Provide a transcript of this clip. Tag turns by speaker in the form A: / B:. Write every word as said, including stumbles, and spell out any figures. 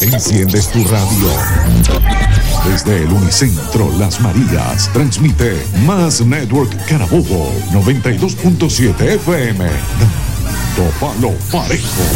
A: Enciendes tu radio. Desde el Unicentro Las Marías, transmite Más Network Carabobo, noventa y dos punto siete F M. Dando palo parejo.